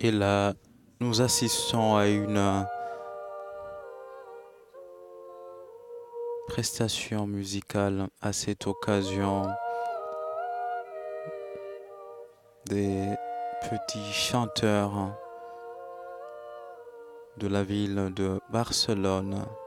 Et là, nous assistons à une prestation musicale à cette occasion des petits chanteurs de la ville de Barcelone